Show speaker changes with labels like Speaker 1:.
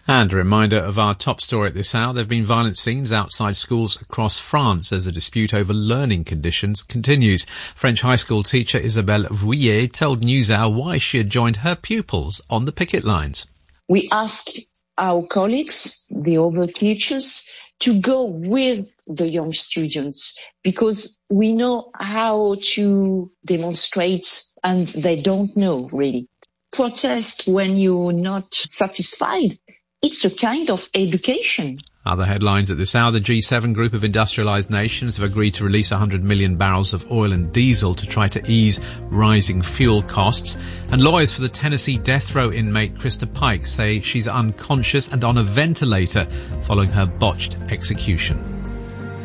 Speaker 1: And a reminder of our top story at this hour. There have been violent scenes outside schools across France as a dispute over learning conditions continues. French high school teacher Isabelle Vuillet told NewsHour why she had joined her pupils on the picket lines.
Speaker 2: We asked our colleagues, the other teachers, to go with the young students because we know how to demonstrate and they don't know really. Protest when you're not satisfied. It's a kind of education.
Speaker 1: Other headlines at this hour. The G7 group of industrialised nations have agreed to release 100 million barrels of oil and diesel to try to ease rising fuel costs. And lawyers for the Tennessee death row inmate Krista Pike say she's unconscious and on a ventilator following her botched execution.